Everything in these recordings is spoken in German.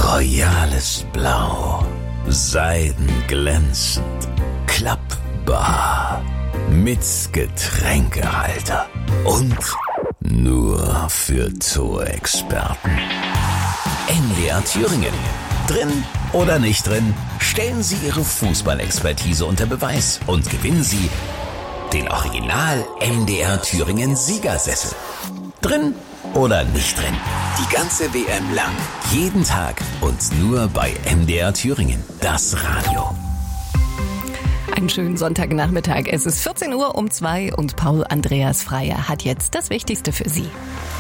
royales Blau, seidenglänzend, klappbar, mit Getränkehalter und nur für Zoo-Experten. NDR Thüringen. Drin oder nicht drin, stellen Sie Ihre Fußballexpertise unter Beweis und gewinnen Sie den Original NDR Thüringen Siegersessel. Drin oder nicht drin, die ganze WM lang, jeden Tag und nur bei NDR Thüringen, das Radio. Einen schönen Sonntagnachmittag. Es ist 14:02 und Paul Andreas Freier hat jetzt das Wichtigste für Sie.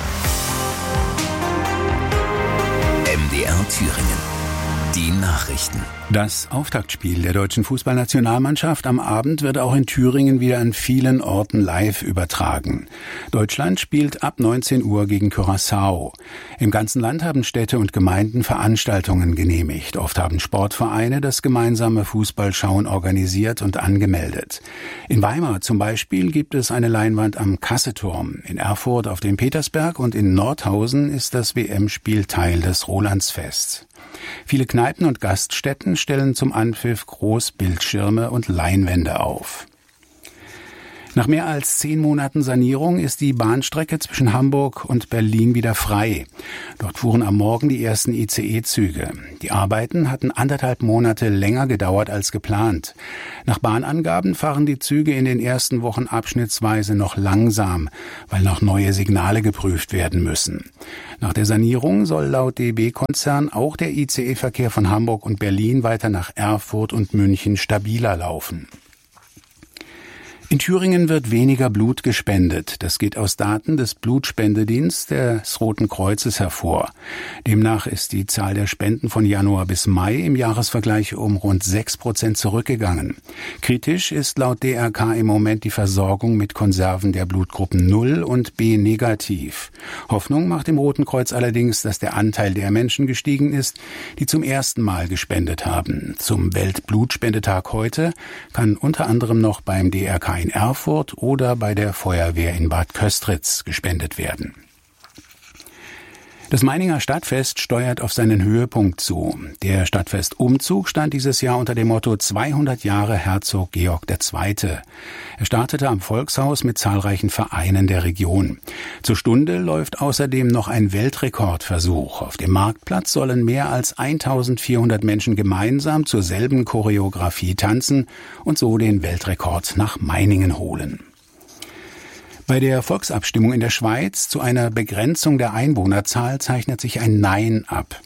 NDR Thüringen. Die Nachrichten. Das Auftaktspiel der deutschen Fußballnationalmannschaft am Abend wird auch in Thüringen wieder an vielen Orten live übertragen. Deutschland spielt ab 19 Uhr gegen Curaçao. Im ganzen Land haben Städte und Gemeinden Veranstaltungen genehmigt. Oft haben Sportvereine das gemeinsame Fußballschauen organisiert und angemeldet. In Weimar zum Beispiel gibt es eine Leinwand am Kasseturm. In Erfurt auf dem Petersberg und in Nordhausen ist das WM-Spiel Teil des Rolandsfests. Viele Kneipen und Gaststätten stellen zum Anpfiff Großbildschirme und Leinwände auf. Nach mehr als 10 Monaten Sanierung ist die Bahnstrecke zwischen Hamburg und Berlin wieder frei. Dort fuhren am Morgen die ersten ICE-Züge. Die Arbeiten hatten 1,5 Monate länger gedauert als geplant. Nach Bahnangaben fahren die Züge in den ersten Wochen abschnittsweise noch langsam, weil noch neue Signale geprüft werden müssen. Nach der Sanierung soll laut DB-Konzern auch der ICE-Verkehr von Hamburg und Berlin weiter nach Erfurt und München stabiler laufen. In Thüringen wird weniger Blut gespendet. Das geht aus Daten des Blutspendedienstes des Roten Kreuzes hervor. Demnach ist die Zahl der Spenden von Januar bis Mai im Jahresvergleich um rund 6% zurückgegangen. Kritisch ist laut DRK im Moment die Versorgung mit Konserven der Blutgruppen 0 und B negativ. Hoffnung macht dem Roten Kreuz allerdings, dass der Anteil der Menschen gestiegen ist, die zum ersten Mal gespendet haben. Zum Weltblutspendetag heute kann unter anderem noch beim DRK in Erfurt oder bei der Feuerwehr in Bad Köstritz gespendet werden. Das Meininger Stadtfest steuert auf seinen Höhepunkt zu. Der Stadtfestumzug stand dieses Jahr unter dem Motto 200 Jahre Herzog Georg II. Er startete am Volkshaus mit zahlreichen Vereinen der Region. Zur Stunde läuft außerdem noch ein Weltrekordversuch. Auf dem Marktplatz sollen mehr als 1400 Menschen gemeinsam zur selben Choreografie tanzen und so den Weltrekord nach Meiningen holen. Bei der Volksabstimmung in der Schweiz zu einer Begrenzung der Einwohnerzahl zeichnet sich ein Nein ab.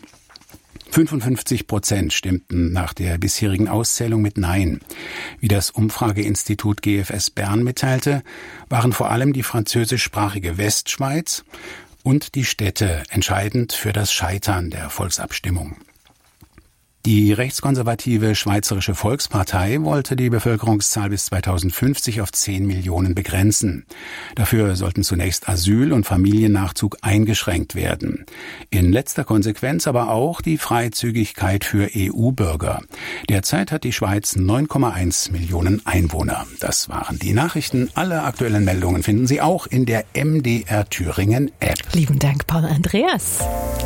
55% stimmten nach der bisherigen Auszählung mit Nein. Wie das Umfrageinstitut GFS Bern mitteilte, waren vor allem die französischsprachige Westschweiz und die Städte entscheidend für das Scheitern der Volksabstimmung. Die rechtskonservative Schweizerische Volkspartei wollte die Bevölkerungszahl bis 2050 auf 10 Millionen begrenzen. Dafür sollten zunächst Asyl- und Familiennachzug eingeschränkt werden. In letzter Konsequenz aber auch die Freizügigkeit für EU-Bürger. Derzeit hat die Schweiz 9,1 Millionen Einwohner. Das waren die Nachrichten. Alle aktuellen Meldungen finden Sie auch in der MDR Thüringen App. Lieben Dank, Paul Andreas.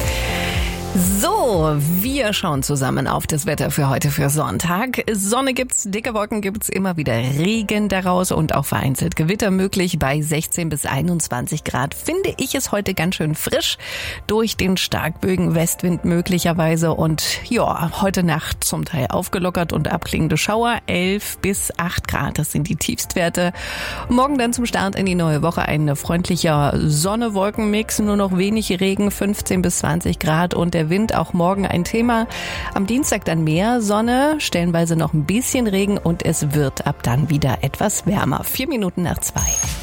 So, wir schauen zusammen auf das Wetter für heute, für Sonntag. Sonne gibt's, dicke Wolken gibt's, immer wieder Regen daraus und auch vereinzelt Gewitter möglich. Bei 16 bis 21 Grad finde ich es heute ganz schön frisch. Durch den starkböigen Westwind möglicherweise und ja, heute Nacht zum Teil aufgelockert und abklingende Schauer. 11 bis 8 Grad, das sind die Tiefstwerte. Morgen dann zum Start in die neue Woche ein freundlicher Sonne-Wolken-Mix, nur noch wenig Regen, 15 bis 20 Grad und der Wind auch morgen ein Thema. Am Dienstag dann mehr Sonne, stellenweise noch ein bisschen Regen und es wird ab dann wieder etwas wärmer. 4 Minuten nach 2.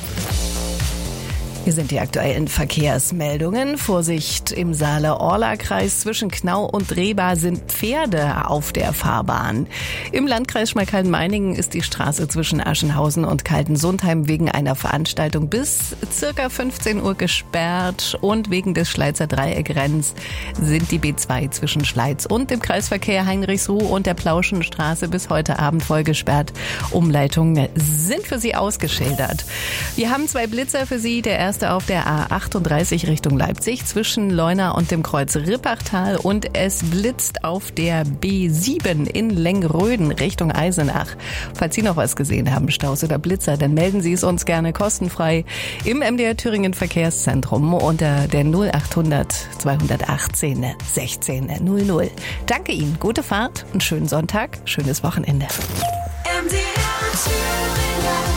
Hier sind die aktuellen Verkehrsmeldungen. Vorsicht im Saale-Orla-Kreis. Zwischen Knau und Rehbar sind Pferde auf der Fahrbahn. Im Landkreis Schmalkalden-Meiningen ist die Straße zwischen Aschenhausen und Kaltensundheim wegen einer Veranstaltung bis circa 15 Uhr gesperrt. Und wegen des Schleizer Dreieckrenns sind die B2 zwischen Schleiz und dem Kreisverkehr Heinrichsruh und der Plauschenstraße bis heute Abend voll gesperrt. Umleitungen sind für Sie ausgeschildert. Wir haben 2 Blitzer für Sie. Der erste erste auf der A38 Richtung Leipzig zwischen Leuna und dem Kreuz Rippachtal und es blitzt auf der B7 in Lengröden Richtung Eisenach. Falls Sie noch was gesehen haben, Staus oder Blitzer, dann melden Sie es uns gerne kostenfrei im MDR Thüringen Verkehrszentrum unter der 0800 218 16 00. Danke Ihnen, gute Fahrt, einen schönen Sonntag, schönes Wochenende.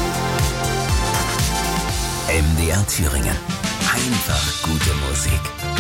MDR Thüringen. Einfach gute Musik.